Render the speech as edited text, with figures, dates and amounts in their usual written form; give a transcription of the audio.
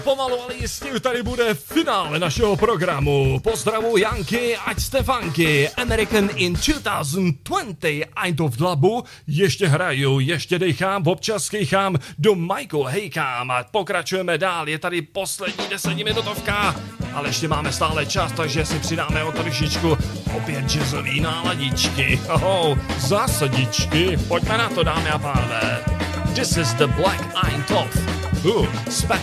Pomalu, ale jistě tady bude finále našeho programu. Pozdravu Janky, ať jste funky. American in 2020 Eindhoven Labu. Ještě hraju, ještě dechám, občas kýchám, do Michael hejkám. A pokračujeme dál, je tady poslední 10minutovka. Ale ještě máme stále čas, takže si přidáme o trošičku opět jazzový náladičky. Zásadičky. Pojďme na to, dámy a pánové. This is the Black Eindhoven. Special.